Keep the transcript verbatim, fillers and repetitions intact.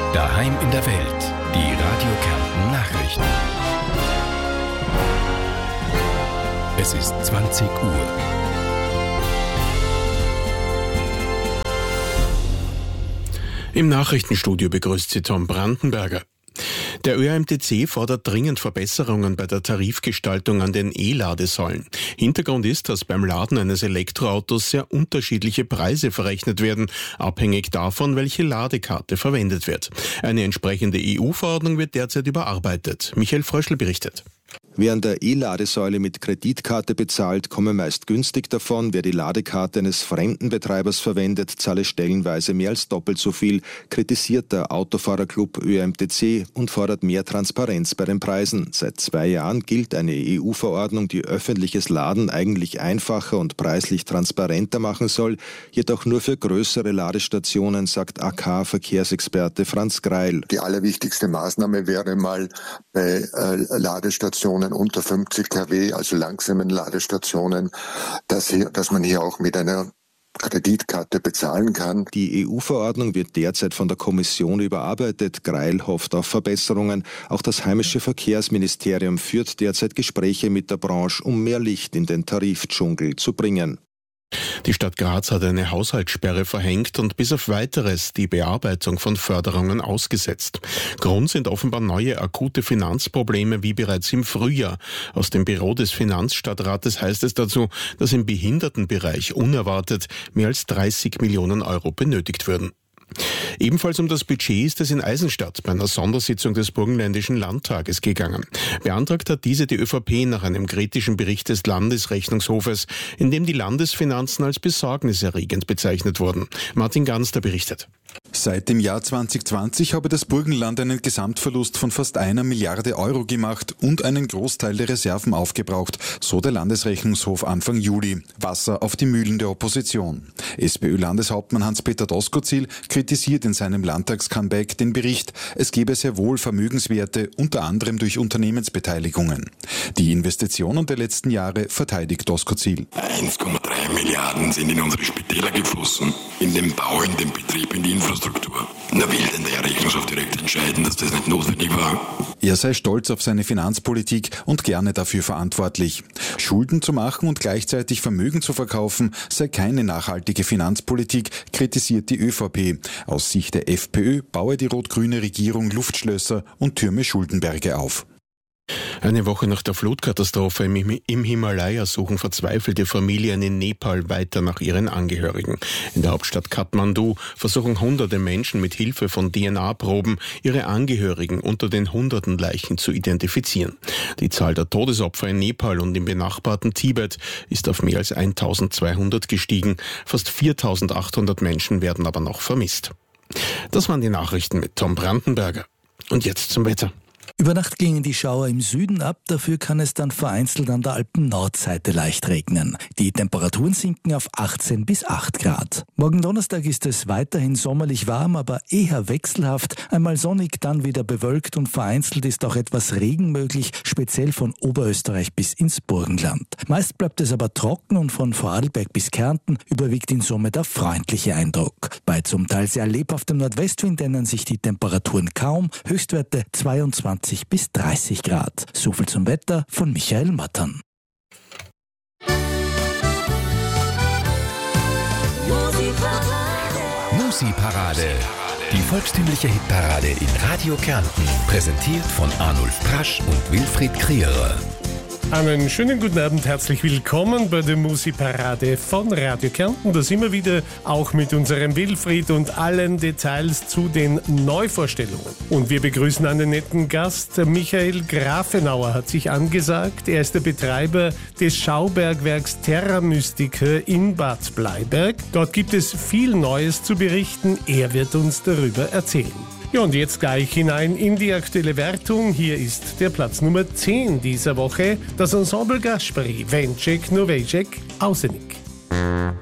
Daheim in der Welt. Die Radio Kärnten Nachrichten. Es ist zwanzig Uhr. Im Nachrichtenstudio begrüßt Sie Tom Brandenberger. Der Ö A M T C fordert dringend Verbesserungen bei der Tarifgestaltung an den E-Ladesäulen. Hintergrund ist, dass beim Laden eines Elektroautos sehr unterschiedliche Preise verrechnet werden, abhängig davon, welche Ladekarte verwendet wird. Eine entsprechende E U-Verordnung wird derzeit überarbeitet. Michael Fröschl berichtet. Wer an der E-Ladesäule mit Kreditkarte bezahlt, komme meist günstig davon. Wer die Ladekarte eines fremden Betreibers verwendet, zahle stellenweise mehr als doppelt so viel, kritisiert der Autofahrerclub Ö A M T C und fordert mehr Transparenz bei den Preisen. Seit zwei Jahren gilt eine E U-Verordnung, die öffentliches Laden eigentlich einfacher und preislich transparenter machen soll, jedoch nur für größere Ladestationen, sagt A K-Verkehrsexperte Franz Greil. Die allerwichtigste Maßnahme wäre mal bei äh, Ladestationen unter fünfzig Kilowatt, also langsamen Ladestationen, dass, hier, dass man hier auch mit einer Kreditkarte bezahlen kann. Die E U-Verordnung wird derzeit von der Kommission überarbeitet. Greil hofft auf Verbesserungen. Auch das heimische Verkehrsministerium führt derzeit Gespräche mit der Branche, um mehr Licht in den Tarifdschungel zu bringen. Die Stadt Graz hat eine Haushaltssperre verhängt und bis auf Weiteres die Bearbeitung von Förderungen ausgesetzt. Grund sind offenbar neue akute Finanzprobleme wie bereits im Frühjahr. Aus dem Büro des Finanzstadtrates heißt es dazu, dass im Behindertenbereich unerwartet mehr als dreißig Millionen Euro benötigt würden. Ebenfalls um das Budget ist es in Eisenstadt bei einer Sondersitzung des Burgenländischen Landtages gegangen. Beantragt hat diese die ÖVP nach einem kritischen Bericht des Landesrechnungshofes, in dem die Landesfinanzen als besorgniserregend bezeichnet wurden. Martin Ganster berichtet. Seit dem Jahr zwanzig zwanzig habe das Burgenland einen Gesamtverlust von fast einer Milliarde Euro gemacht und einen Großteil der Reserven aufgebraucht, so der Landesrechnungshof Anfang Juli. Wasser auf die Mühlen der Opposition. SPÖ-Landeshauptmann Hans-Peter Doskozil kritisiert in seinem Landtags-Comeback den Bericht, es gebe sehr wohl Vermögenswerte, unter anderem durch Unternehmensbeteiligungen. Die Investitionen der letzten Jahre verteidigt Doskozil. eins Komma drei Milliarden sind in unsere Spitäler geflossen, in den Bau, in den Betrieb, in die Infrastruktur. Da will denn der Rechnungshof direkt entscheiden, dass das nicht notwendig war. Er sei stolz auf seine Finanzpolitik und gerne dafür verantwortlich. Schulden zu machen und gleichzeitig Vermögen zu verkaufen, sei keine nachhaltige Finanzpolitik, kritisiert die ÖVP. Aus Sicht der FPÖ baue die rot-grüne Regierung Luftschlösser und türme Schuldenberge auf. Eine Woche nach der Flutkatastrophe im Himalaya suchen verzweifelte Familien in Nepal weiter nach ihren Angehörigen. In der Hauptstadt Kathmandu versuchen hunderte Menschen mit Hilfe von D N A-Proben ihre Angehörigen unter den hunderten Leichen zu identifizieren. Die Zahl der Todesopfer in Nepal und im benachbarten Tibet ist auf mehr als eintausendzweihundert gestiegen. Fast viertausendachthundert Menschen werden aber noch vermisst. Das waren die Nachrichten mit Tom Brandenberger. Und jetzt zum Wetter. Über Nacht gingen die Schauer im Süden ab, dafür kann es dann vereinzelt an der Alpen-Nordseite leicht regnen. Die Temperaturen sinken auf achtzehn bis acht Grad. Morgen Donnerstag ist es weiterhin sommerlich warm, aber eher wechselhaft. Einmal sonnig, dann wieder bewölkt und vereinzelt ist auch etwas Regen möglich, speziell von Oberösterreich bis ins Burgenland. Meist bleibt es aber trocken und von Vorarlberg bis Kärnten überwiegt in Summe der freundliche Eindruck. Bei zum Teil sehr lebhaftem Nordwestwind ändern sich die Temperaturen kaum, Höchstwerte zweiundzwanzig bis dreißig Grad. So viel zum Wetter von Michael Mattern. Musi-Parade. Die volkstümliche Hitparade in Radio Kärnten. Präsentiert von Arnulf Prasch und Wilfried Krierer. Einen schönen guten Abend, herzlich willkommen bei der Musi-Parade von Radio Kärnten. Da sind wir wieder, auch mit unserem Wilfried und allen Details zu den Neuvorstellungen. Und wir begrüßen einen netten Gast. Michael Grafenauer hat sich angesagt. Er ist der Betreiber des Schaubergwerks Terra Mystica in Bad Bleiberg. Dort gibt es viel Neues zu berichten. Er wird uns darüber erzählen. Ja, und jetzt gleich hinein in die aktuelle Wertung. Hier ist der Platz Nummer zehn dieser Woche. Das Ensemble Gasperi, Vencek, Novacek, Ausenik.